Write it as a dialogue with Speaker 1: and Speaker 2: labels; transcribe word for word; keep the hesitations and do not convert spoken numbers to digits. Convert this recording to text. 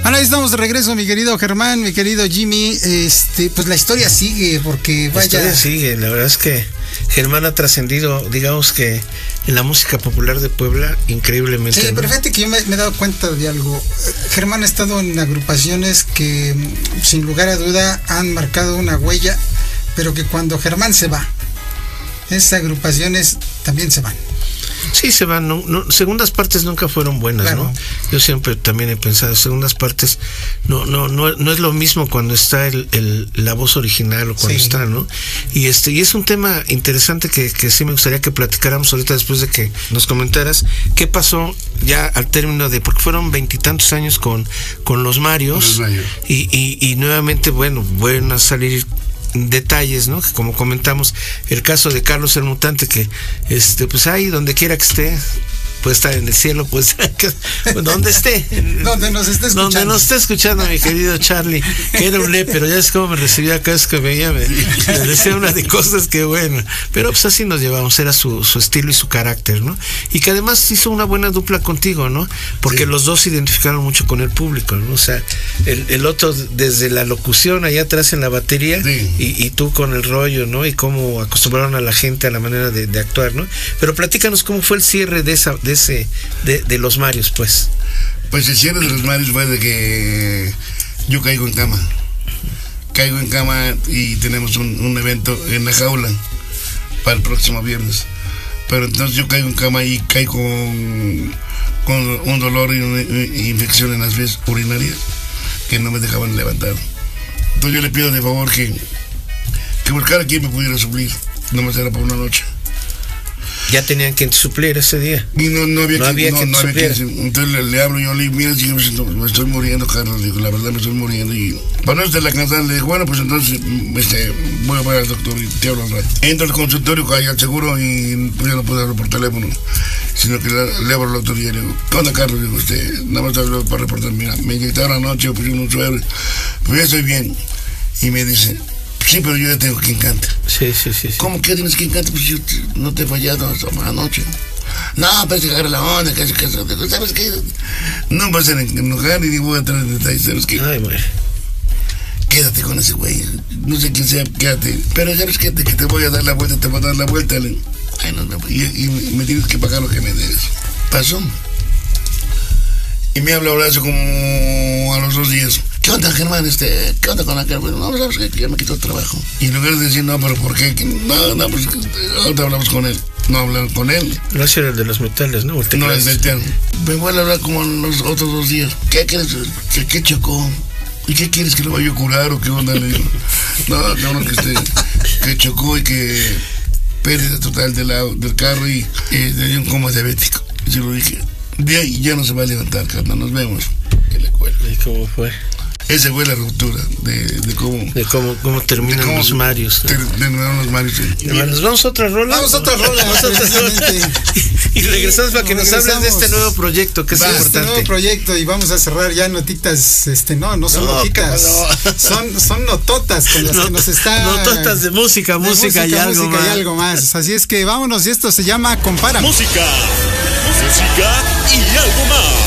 Speaker 1: Bueno, ahí estamos de regreso, mi querido Germán, mi querido Jimmy. Este, pues la historia sigue, porque vaya.
Speaker 2: La historia sigue, la verdad es que Germán ha trascendido, digamos que en la música popular de Puebla, increíblemente.
Speaker 1: Sí,
Speaker 2: ¿no?
Speaker 1: pero fíjate que yo me, me he dado cuenta de algo. Germán ha estado en agrupaciones que, sin lugar a duda, han marcado una huella, pero que cuando Germán se va, esas agrupaciones también se van.
Speaker 2: Sí, se van. No, no, segundas partes nunca fueron buenas, claro. ¿no? Yo siempre también he pensado, segundas partes no no no no es lo mismo cuando está el, el la voz original o cuando sí. está, ¿no? Y este y es un tema interesante que, que sí me gustaría que platicáramos ahorita después de que nos comentaras qué pasó ya al término de, porque fueron veintitantos años con con los Marios,
Speaker 3: los Marios.
Speaker 2: Y, y, y nuevamente, bueno, vuelven a salir detalles, ¿no? Que como comentamos, el caso de Carlos el Mutante, que este pues ahí donde quiera que esté, puede estar en el cielo, puede estar donde esté,
Speaker 1: donde nos esté escuchando,
Speaker 2: donde nos esté escuchando, mi querido Charlie, que era un le, pero ya es como me recibía cada vez que veía, me, me decía una de cosas que bueno, pero pues así nos llevamos, era su, su estilo y su carácter, ¿no? Y que además hizo una buena dupla contigo, ¿no? Porque sí. los dos se identificaron mucho con el público, ¿no? O sea, el, el otro desde la locución allá atrás en la batería, sí. y, y tú con el rollo, ¿no? Y cómo acostumbraron a la gente a la manera de, de actuar, ¿no? Pero platícanos cómo fue el cierre de esa de ese de, de los Marios, pues.
Speaker 3: Pues el cierre de los Marios fue de que yo caigo en cama. Caigo en cama y tenemos un, un evento en La Jaula para el próximo viernes. Pero entonces yo caigo en cama y caigo con, con un dolor y una infección en las vías urinarias que no me dejaban levantar. Entonces yo le pido de favor que, que buscara quien me pudiera suplir. No me será por una noche.
Speaker 2: Ya tenían quien suplir ese día.
Speaker 3: Y no, no había,
Speaker 2: no
Speaker 3: quien,
Speaker 2: había
Speaker 3: no,
Speaker 2: quien
Speaker 3: no había
Speaker 2: supliera.
Speaker 3: Quien, entonces le, le hablo, yo le digo, mira, sí, me estoy muriendo, Carlos, digo, la verdad me estoy muriendo. Y para no estar la cansada, le digo, bueno, pues entonces este, voy a ver al doctor y te hablo al rato. Entro al consultorio, caí al seguro y pues ya no puedo hablar por teléfono, sino que le, le hablo al doctor y le digo, ¿qué onda, Carlos? Digo, usted, nada más hablo para reportar, mira, me inyectaron anoche, pusieron un suero, pues ya estoy bien. Y me dice, sí, pero yo ya tengo quien canta.
Speaker 2: Sí, sí, sí, sí.
Speaker 3: ¿Cómo que tienes quien canta? Pues yo no te he fallado anoche. No, pero se agarra la onda, que, que, que, ¿sabes qué? No vas a enojar y ni voy a entrar en detalles, ¿sabes qué?
Speaker 2: Ay, güey.
Speaker 3: Quédate con ese güey, no sé quién sea, quédate. Pero ¿sabes qué? Que te voy a dar la vuelta, te voy a dar la vuelta. Ay, no, no, y, y me tienes que pagar lo que me debes. Pasó. Y me habla ahora eso como a los dos días. ¿Qué onda, Germán? Este, ¿Qué onda con la cara? No, sabes que ya me quitó el trabajo. Y en lugar de decir, no, pero ¿por qué? No, no, pues ahorita hablamos con él. No hablan con él.
Speaker 2: No era el de los metales, ¿no?
Speaker 3: No, el del piano. Me vuelve a hablar como los otros dos días. ¿Qué quieres? ¿Qué, qué chocó? ¿Y qué quieres que lo vaya a curar o qué onda? Le digo, no, no, que, este, que chocó y que pérdida total de la, del carro y eh, tenía un coma diabético. Y se lo dije, de ahí ya no se va a levantar, carnal, nos vemos. Que le cuelgo.
Speaker 2: ¿Y cómo fue?
Speaker 3: Esa fue la ruptura de, de cómo
Speaker 2: de cómo, cómo terminan de cómo los Marios.
Speaker 3: ¿no? Terminaron los Marios. Sí.
Speaker 2: Nos vamos a otra rola.
Speaker 1: Vamos a otra rola.
Speaker 2: Vamos a otra rola. Y, y regresamos para que nos hables de este nuevo proyecto que es
Speaker 1: Va,
Speaker 2: importante.
Speaker 1: Este nuevo proyecto y vamos a cerrar ya notitas, este no, no son no, notitas, no. son son nototas con las no, que nos está.
Speaker 2: Nototas de música, de música, música y algo
Speaker 1: música
Speaker 2: más.
Speaker 1: y algo más. Así es que vámonos y esto se llama Compara.
Speaker 4: Música, música y algo más.